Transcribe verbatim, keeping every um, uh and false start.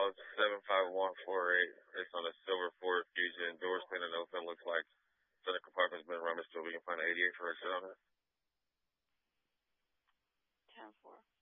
call seven five one four eight. It's on a silver Ford Fusion. Doors clean and open. Looks like center compartment's been rummaged, so we can find an eighty-eight for a sit on it. ten four.